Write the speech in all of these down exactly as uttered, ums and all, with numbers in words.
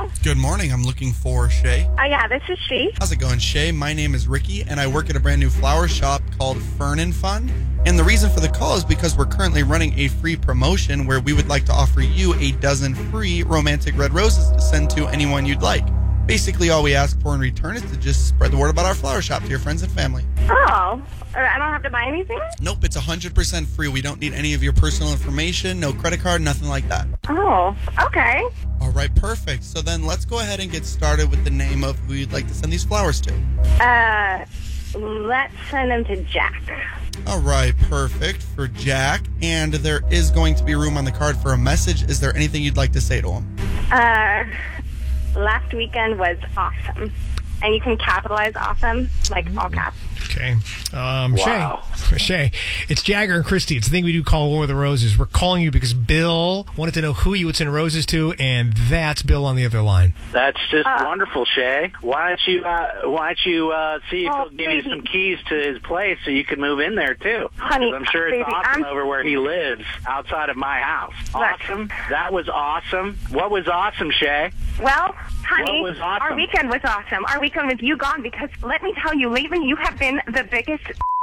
Hello? Good morning. I'm looking for Shay. Uh, yeah, this is she. How's it going, Shay? My name is Ricky, and I work at a brand new flower shop called Fern and Fun. And the reason for the call is because we're currently running a free promotion where we would like to offer you a dozen free romantic red roses to send to anyone you'd like. Basically, all we ask for in return is to just spread the word about our flower shop to your friends and family. Oh, I don't have to buy anything? Nope, it's one hundred percent free. We don't need any of your personal information, no credit card, nothing like that. Oh, okay. All right, perfect. So then let's go ahead and get started with the name of who you'd like to send these flowers to. Uh, let's send them to Jack. All right, perfect for Jack. And there is going to be room on the card for a message. Is there anything you'd like to say to him? Uh, last weekend was awesome. And you can capitalize awesome, like all caps. Okay. Um, Wow. Shay, Shay, it's Jagger and Christy. It's the thing we do call War of the Roses. We're calling you because Bill wanted to know who you would send roses to, and that's Bill on the other line. That's just Uh, wonderful, Shay. Why don't you uh, Why don't you uh, see if Oh, he'll give you baby. some keys to his place so you can move in there too? 'Cause Honey, I'm sure it's baby, awesome I'm- over where he lives, outside of my house. Look. Awesome. That was awesome. What was awesome, Shay? Well, honey, What was awesome? our weekend was awesome. Our weekend was you gone because, let me tell you, Laban, you have been the biggest...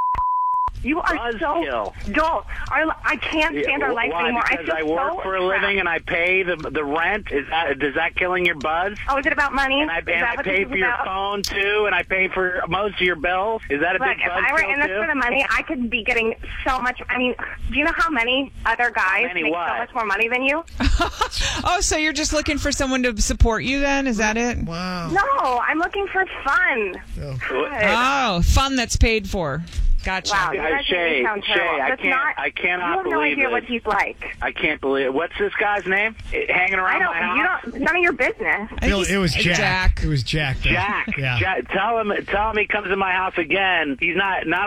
You are Buzzkill. so dull. Our, I can't stand our life Why? anymore. Because I I, feel work so for a trapped. living and I pay the the rent. Is that does that killing your buzz? Oh, is it about money? And I, Is and that I what pay this for is your about? phone too, and I pay for most of your bills. Is that a Look, big if buzz I were kill in this too? for the money, I could be getting so much. I mean, do you know how many other guys many make what? so much more money than you? Oh, so you're just looking for someone to support you then? Is that it? Wow. No, I'm looking for fun. Oh. God. Oh, fun that's paid for. Gotcha. Wow, you Guys, guys make Shay, me sound Shay, terrible. I That's can't- not, I cannot You have no believe idea what this. he's like. I can't believe it. What's this guy's name? Eh, Hanging I around my don't. house? You don't. None of your business. I think Bill, he's- it was Jack. Jack. It was Jack. though. Jack. Yeah. Jack. Tell him. Tell him he comes to my house again. He's not. Not